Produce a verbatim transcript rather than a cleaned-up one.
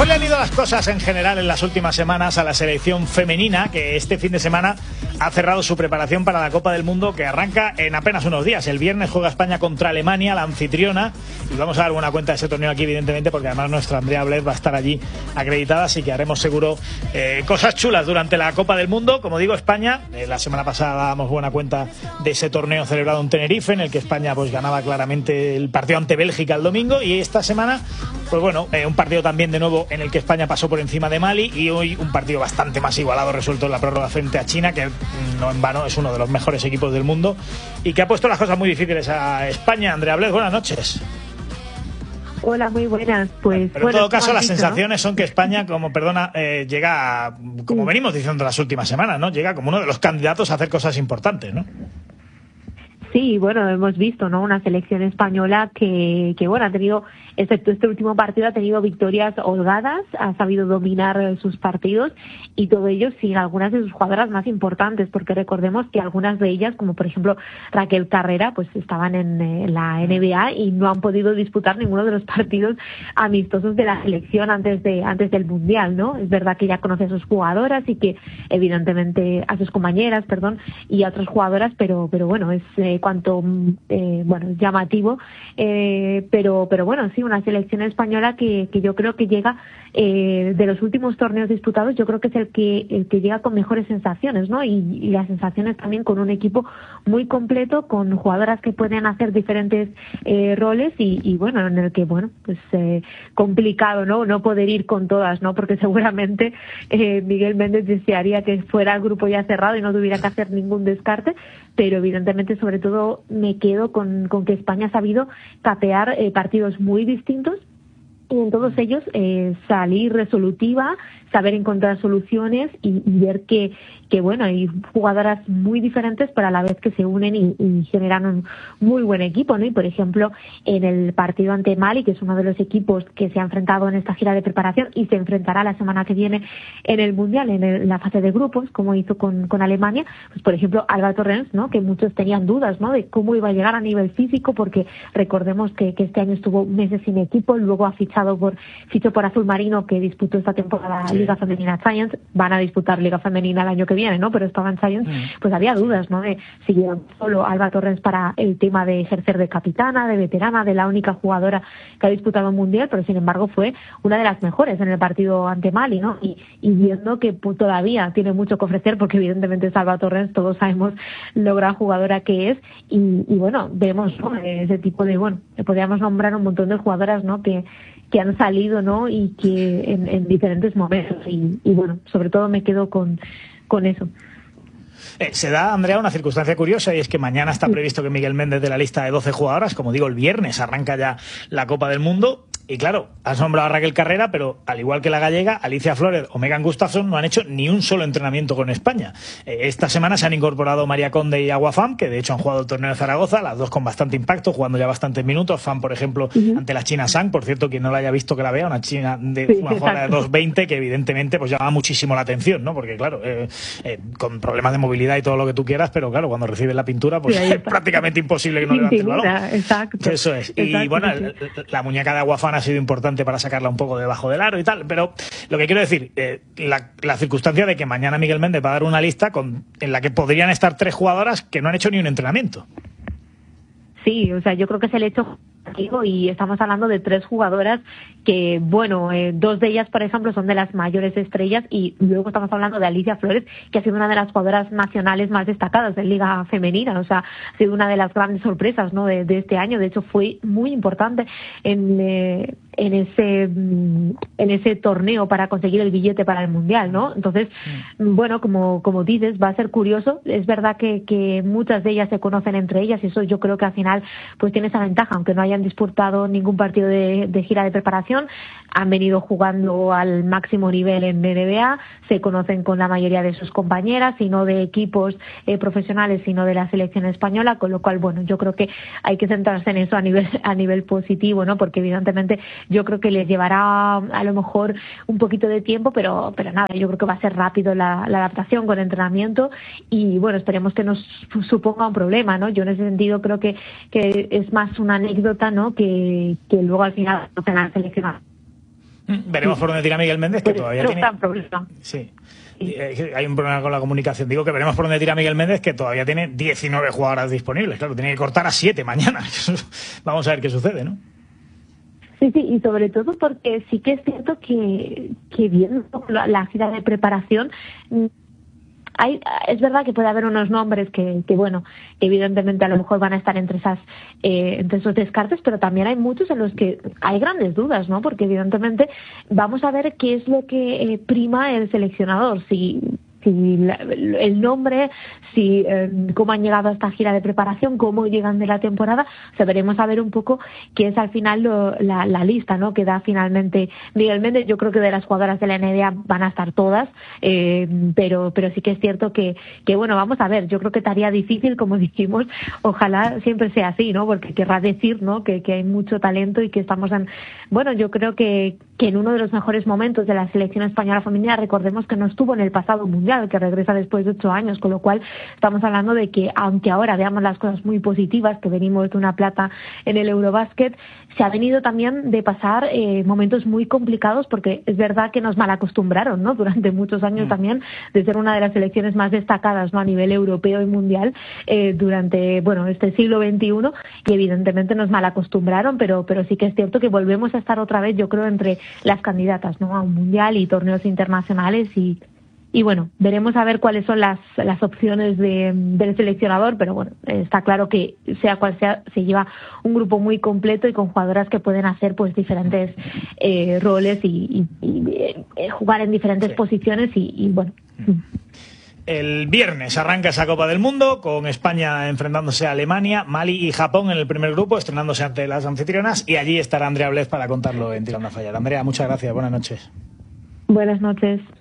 Mejor le han ido las cosas en general en las últimas semanas a la selección femenina, que este fin de semana ha cerrado su preparación para la Copa del Mundo, que arranca en apenas unos días. El viernes juega España contra Alemania, la anfitriona, y vamos a dar buena cuenta de ese torneo aquí, evidentemente, porque además nuestra Andrea Bled va a estar allí acreditada, así que haremos seguro eh, cosas chulas durante la Copa del Mundo. Como digo, España, eh, la semana pasada dábamos buena cuenta de ese torneo celebrado en Tenerife, en el que España pues ganaba claramente el partido ante Bélgica el domingo, y esta semana, pues bueno, eh, un partido también de nuevo en el que España pasó por encima de Mali, y hoy un partido bastante más igualado resuelto en la prórroga frente a China, que no en vano es uno de los mejores equipos del mundo y que ha puesto las cosas muy difíciles a España. Andrea Bled, buenas noches. Hola, muy buenas. Pues, Pero bueno, en todo caso las dicho, sensaciones, ¿no?, son que España, como perdona, eh, llega, como sí. venimos diciendo las últimas semanas, ¿no?, llega como uno de los candidatos a hacer cosas importantes, ¿no? Sí, bueno, hemos visto, ¿no?, una selección española que, que bueno, ha tenido, excepto este último partido, ha tenido victorias holgadas, ha sabido dominar sus partidos, y todo ello sin algunas de sus jugadoras más importantes, porque recordemos que algunas de ellas, como por ejemplo Raquel Carrera, pues estaban en, en la N B A y no han podido disputar ninguno de los partidos amistosos de la selección antes de antes del Mundial, ¿no? Es verdad que ya conoce a sus jugadoras y que evidentemente a sus compañeras, perdón, y a otras jugadoras, pero pero bueno, es eh, cuanto eh, bueno, llamativo, eh, pero pero bueno, sí, una selección española que, que yo creo que llega eh, de los últimos torneos disputados, yo creo que es el que el que llega con mejores sensaciones, ¿no? Y, y las sensaciones también con un equipo muy completo, con jugadoras que pueden hacer diferentes eh, roles y, y bueno, en el que bueno, pues eh, complicado, ¿no? No poder ir con todas, ¿no? Porque seguramente eh, Miguel Méndez desearía que fuera el grupo ya cerrado y no tuviera que hacer ningún descarte, pero evidentemente sobre todo me quedo con, con que España ha sabido capear eh, partidos muy distintos y en todos ellos eh, salir resolutiva, saber encontrar soluciones y, y ver que, que bueno, hay jugadoras muy diferentes, pero a la vez que se unen y, y generan un muy buen equipo, ¿no? Y por ejemplo, en el partido ante Mali, que es uno de los equipos que se ha enfrentado en esta gira de preparación y se enfrentará la semana que viene en el Mundial, en, el, en la fase de grupos, como hizo con, con Alemania, pues por ejemplo, Alba Torrens, ¿no?, que muchos tenían dudas, ¿no?, de cómo iba a llegar a nivel físico, porque recordemos que, que este año estuvo meses sin equipo, luego ha fichado por, fichó por Azul Marino, que disputó esta temporada sí. Liga Femenina Science, van a disputar Liga Femenina el año que viene, ¿no?, pero estaban Science, mm. pues había dudas, ¿no?, de si llegan solo Alba Torrens para el tema de ejercer de capitana, de veterana, de la única jugadora que ha disputado un Mundial, pero sin embargo fue una de las mejores en el partido ante Mali, ¿no?, y, y viendo que pues, todavía tiene mucho que ofrecer, porque evidentemente es Alba Torrens, todos sabemos lo gran jugadora que es, y, y bueno, vemos, ¿no?, ese tipo de, bueno, podríamos nombrar un montón de jugadoras, ¿no?, que que han salido, ¿no?, y que en, en diferentes momentos, y, y bueno, sobre todo me quedo con, con eso. Eh, se da, Andrea, una circunstancia curiosa, y es que mañana está previsto que Miguel Méndez de la lista de doce jugadoras, como digo, el viernes arranca ya la Copa del Mundo. Y claro, has nombrado a Raquel Carrera, pero al igual que la gallega, Alicia Flores o Megan Gustafsson no han hecho ni un solo entrenamiento con España. Eh, esta semana se han incorporado María Conde y Agua Fam, que de hecho han jugado el torneo de Zaragoza, las dos con bastante impacto, jugando ya bastantes minutos. Fam, por ejemplo, uh-huh. ante la China Sang, por cierto, quien no la haya visto que la vea, una china de sí, una jugadora de dos veinte, que evidentemente pues llama muchísimo la atención, ¿no? Porque claro, eh, eh, con problemas de movilidad y todo lo que tú quieras, pero claro, cuando recibe la pintura, pues sí, es prácticamente imposible que no levante el balón. Exacto. Eso es. Y exacto, bueno, sí. la, la muñeca de Agua Fam ha sido importante para sacarla un poco debajo del aro y tal, pero lo que quiero decir, eh, la, la circunstancia de que mañana Miguel Méndez va a dar una lista con, en la que podrían estar tres jugadoras que no han hecho ni un entrenamiento. Sí, o sea, yo creo que es el hecho y estamos hablando de tres jugadoras que, bueno, eh, dos de ellas, por ejemplo, son de las mayores estrellas, y luego estamos hablando de Alicia Flores, que ha sido una de las jugadoras nacionales más destacadas de Liga Femenina, o sea, ha sido una de las grandes sorpresas, ¿no?, de, de este año. De hecho, fue muy importante en, eh, en ese en ese torneo para conseguir el billete para el Mundial, ¿no? Entonces, mm. bueno, como como dices, va a ser curioso. Es verdad que, que muchas de ellas se conocen entre ellas, y eso yo creo que al final pues tiene esa ventaja, aunque no hayan disputado ningún partido de, de gira de preparación, han venido jugando al máximo nivel en N B A, se conocen con la mayoría de sus compañeras, y no de equipos eh, profesionales, sino de la selección española, con lo cual, bueno, yo creo que hay que centrarse en eso a nivel a nivel positivo, ¿no? Porque evidentemente yo creo que les llevará a lo mejor un poquito de tiempo, pero pero nada, yo creo que va a ser rápido la, la adaptación con entrenamiento, y bueno, esperemos que nos suponga un problema, ¿no? Yo en ese sentido creo que, que es más una anécdota, ¿no?, que, que luego al final no tengan seleccionado. Veremos por dónde tira Miguel Méndez, que pues todavía no tiene... está problema. Sí. Hay un problema con la comunicación. Digo que veremos por dónde tira Miguel Méndez, que todavía tiene diecinueve jugadoras disponibles. Claro, tiene que cortar a siete mañana. Vamos a ver qué sucede, ¿no? Sí, sí, y sobre todo porque sí que es cierto que, que viendo la, la gira de preparación, hay, es verdad que puede haber unos nombres que, que, bueno, evidentemente a lo mejor van a estar entre esas eh, entre esos descartes, pero también hay muchos en los que hay grandes dudas, ¿no? Porque evidentemente vamos a ver qué es lo que eh, prima el seleccionador, si si la, el nombre, si eh, cómo han llegado a esta gira de preparación, cómo llegan de la temporada. O sea, veremos a ver un poco qué es al final lo, la, la lista, ¿no?, que da finalmente Miguel Méndez. Yo creo que de las jugadoras de la N B A van a estar todas, eh, pero pero sí que es cierto que, que, bueno, vamos a ver, yo creo que estaría difícil, como dijimos, ojalá siempre sea así, ¿no?, porque querrá decir, ¿no?, que, que hay mucho talento y que estamos en, bueno, yo creo que, que en uno de los mejores momentos de la selección española femenina. Recordemos que no estuvo en el pasado mundial, que regresa después de ocho años, con lo cual estamos hablando de que, aunque ahora veamos las cosas muy positivas, que venimos de una plata en el Eurobasket, se ha venido también de pasar eh, momentos muy complicados, porque es verdad que nos malacostumbraron, ¿no?, durante muchos años mm. también, de ser una de las selecciones más destacadas, ¿no?, a nivel europeo y mundial eh, durante, bueno, este siglo veintiuno, y evidentemente nos malacostumbraron, pero pero sí que es cierto que volvemos a estar otra vez, yo creo, entre las candidatas, ¿no?, a un mundial y torneos internacionales. y Y bueno, veremos a ver cuáles son las, las opciones de, del seleccionador, pero bueno, está claro que sea cual sea, se lleva un grupo muy completo y con jugadoras que pueden hacer pues diferentes eh, roles y, y, y eh, jugar en diferentes sí. posiciones y, y bueno. El viernes arranca esa Copa del Mundo con España enfrentándose a Alemania, Mali y Japón en el primer grupo, estrenándose ante las anfitrionas, y allí estará Andrea Blez para contarlo en Tirando a Fallar. Andrea, muchas gracias, buenas noches. Buenas noches.